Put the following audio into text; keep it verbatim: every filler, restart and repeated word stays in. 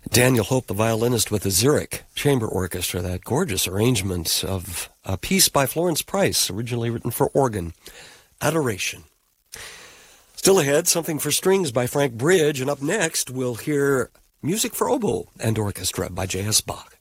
Daniel Hope, the violinist with the Zurich Chamber Orchestra, that gorgeous arrangement of a piece by Florence Price, originally written for organ, Adoration. Still ahead, something for strings by Frank Bridge, and up next we'll hear music for oboe and orchestra by J S. Bach.